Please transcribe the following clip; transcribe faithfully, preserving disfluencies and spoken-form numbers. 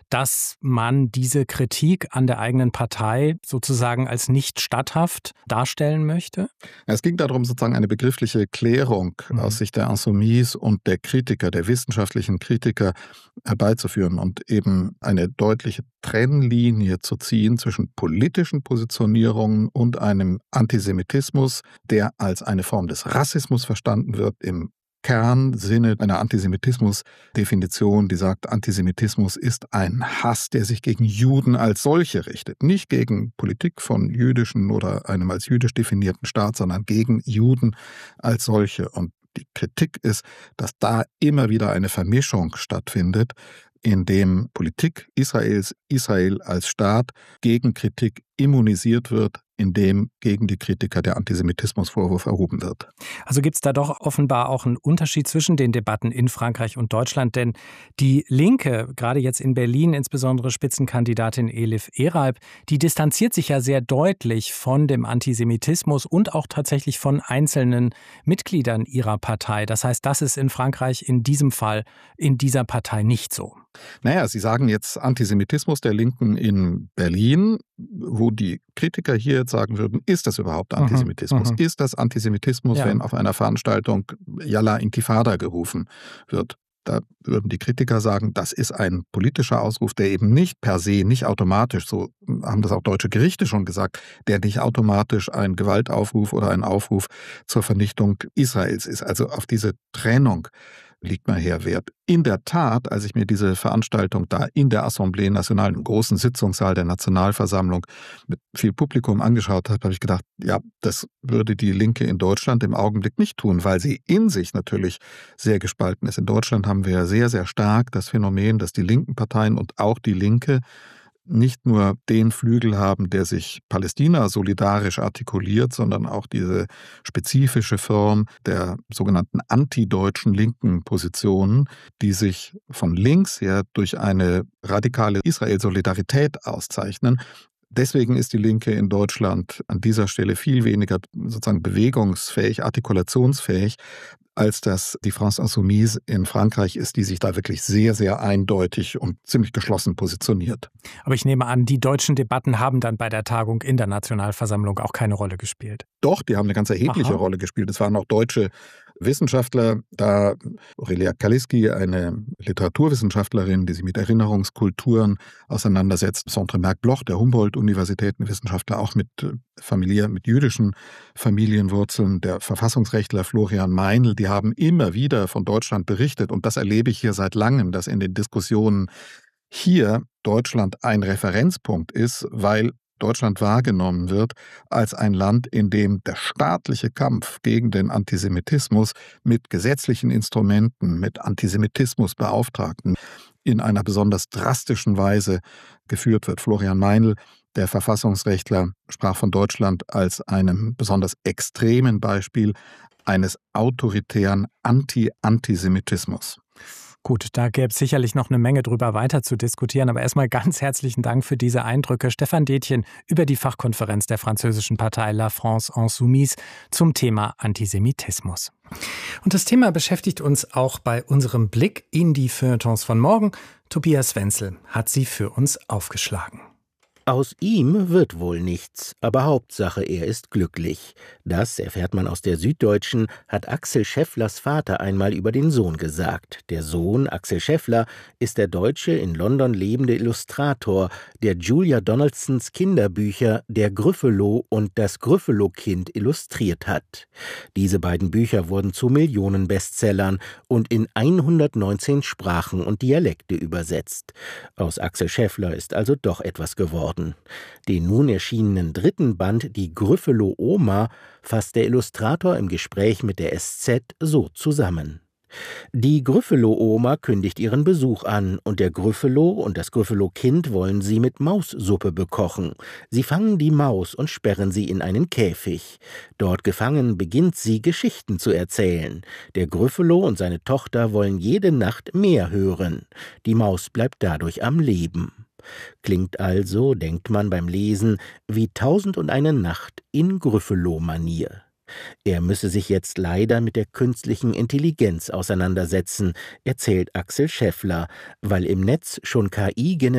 dass man diese Kritik an der eigenen Partei sozusagen als nicht statthaft darstellen möchte? Es ging darum, sozusagen eine begriffliche Klärung mhm. aus Sicht der Insoumise und der Kritiker, der wissenschaftlichen Kritiker herbeizuführen und eben eine deutliche Trennlinie zu ziehen zwischen politischen Positionierungen und einem Antisemitismus, der als eine Form des Rassismus verstanden wird, im Kernsinne einer Antisemitismus-Definition, die sagt, Antisemitismus ist ein Hass, der sich gegen Juden als solche richtet. Nicht gegen Politik von jüdischen oder einem als jüdisch definierten Staat, sondern gegen Juden als solche. Und die Kritik ist, dass da immer wieder eine Vermischung stattfindet, in dem Politik Israels, Israel als Staat gegen Kritik immunisiert wird, in dem gegen die Kritiker der Antisemitismusvorwurf erhoben wird. Also gibt es da doch offenbar auch einen Unterschied zwischen den Debatten in Frankreich und Deutschland, denn die Linke, gerade jetzt in Berlin, insbesondere Spitzenkandidatin Elif Eralp, die distanziert sich ja sehr deutlich von dem Antisemitismus und auch tatsächlich von einzelnen Mitgliedern ihrer Partei. Das heißt, das ist in Frankreich in diesem Fall, in dieser Partei nicht so. Naja, Sie sagen jetzt Antisemitismus der Linken in Berlin, wo die Kritiker hier jetzt sagen würden, ist das überhaupt Antisemitismus? Mhm, ist das Antisemitismus, ja. wenn auf einer Veranstaltung Yalla Intifada gerufen wird? Da würden die Kritiker sagen, das ist ein politischer Ausruf, der eben nicht per se, nicht automatisch, so haben das auch deutsche Gerichte schon gesagt, der nicht automatisch ein Gewaltaufruf oder ein Aufruf zur Vernichtung Israels ist. Also auf diese Trennung liegt mal her Wert. In der Tat, als ich mir diese Veranstaltung da in der Assemblée Nationale, im großen Sitzungssaal der Nationalversammlung mit viel Publikum angeschaut habe, habe ich gedacht, ja, das würde die Linke in Deutschland im Augenblick nicht tun, weil sie in sich natürlich sehr gespalten ist. In Deutschland haben wir sehr, sehr stark das Phänomen, dass die linken Parteien und auch die Linke nicht nur den Flügel haben, der sich Palästina solidarisch artikuliert, sondern auch diese spezifische Form der sogenannten antideutschen linken Positionen, die sich von links her durch eine radikale Israel-Solidarität auszeichnen. Deswegen ist die Linke in Deutschland an dieser Stelle viel weniger sozusagen bewegungsfähig, artikulationsfähig, als das die France Insoumise in Frankreich ist, die sich da wirklich sehr, sehr eindeutig und ziemlich geschlossen positioniert. Aber ich nehme an, die deutschen Debatten haben dann bei der Tagung in der Nationalversammlung auch keine Rolle gespielt. Doch, die haben eine ganz erhebliche Aha. Rolle gespielt. Es waren auch deutsche Wissenschaftler, da Aurelia Kaliski, eine Literaturwissenschaftlerin, die sich mit Erinnerungskulturen auseinandersetzt, Centre Merck Bloch, der Humboldt-Universitätenwissenschaftler, auch mit familiär, mit jüdischen Familienwurzeln, der Verfassungsrechtler Florian Meinl, die haben immer wieder von Deutschland berichtet und das erlebe ich hier seit langem, dass in den Diskussionen hier Deutschland ein Referenzpunkt ist, weil Deutschland wahrgenommen wird als ein Land, in dem der staatliche Kampf gegen den Antisemitismus mit gesetzlichen Instrumenten, mit Antisemitismusbeauftragten in einer besonders drastischen Weise geführt wird. Florian Meinl, der Verfassungsrechtler, sprach von Deutschland als einem besonders extremen Beispiel eines autoritären Anti-Antisemitismus. Gut, da gäbe es sicherlich noch eine Menge drüber weiter zu diskutieren, aber erstmal ganz herzlichen Dank für diese Eindrücke. Stefan Detjen über die Fachkonferenz der französischen Partei La France Insoumise zum Thema Antisemitismus. Und das Thema beschäftigt uns auch bei unserem Blick in die Feuilletons von morgen. Tobias Wenzel hat sie für uns aufgeschlagen. Aus ihm wird wohl nichts, aber Hauptsache, er ist glücklich. Das, erfährt man aus der Süddeutschen, hat Axel Schefflers Vater einmal über den Sohn gesagt. Der Sohn, Axel Scheffler, ist der deutsche, in London lebende Illustrator, der Julia Donaldsons Kinderbücher Der Gryffalo und Das Gryffalo-Kind illustriert hat. Diese beiden Bücher wurden zu Millionen-Bestsellern und in hundertneunzehn Sprachen und Dialekte übersetzt. Aus Axel Scheffler ist also doch etwas geworden. Den nun erschienenen dritten Band, die Gryffalo-Oma, fasst der Illustrator im Gespräch mit der S Z so zusammen. Die Gryffalo-Oma kündigt ihren Besuch an und der Gryffalo und das Gryffalo-Kind wollen sie mit Maussuppe bekochen. Sie fangen die Maus und sperren sie in einen Käfig. Dort gefangen beginnt sie, Geschichten zu erzählen. Der Gryffalo und seine Tochter wollen jede Nacht mehr hören. Die Maus bleibt dadurch am Leben. Klingt also, denkt man beim Lesen, wie Tausend und eine Nacht in Gryffalo-Manier. Er müsse sich jetzt leider mit der künstlichen Intelligenz auseinandersetzen, erzählt Axel Scheffler, weil im Netz schon K I